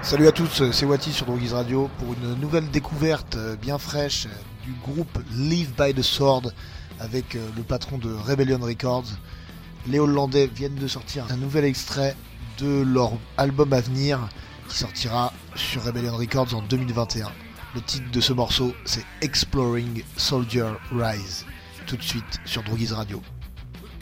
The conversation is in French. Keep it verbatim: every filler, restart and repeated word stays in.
Salut à tous, c'est Wati sur Droguise Radio pour une nouvelle découverte bien fraîche du groupe Live by the Sword avec le patron de Rebellion Records. Les Hollandais viennent de sortir un nouvel extrait de leur album à venir qui sortira sur Rebellion Records en deux mille vingt et un. Le titre de ce morceau c'est Exploring Soldier Rise. Tout de suite sur Droguise Radio.